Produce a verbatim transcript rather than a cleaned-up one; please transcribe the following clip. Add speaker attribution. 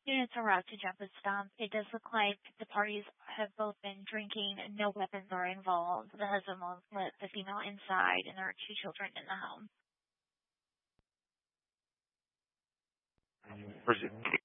Speaker 1: Yeah, it's a route to jump and stump. It does look like the parties have both been drinking and no weapons are involved. The husband will let the female inside and there are two children in the home.
Speaker 2: Bridget,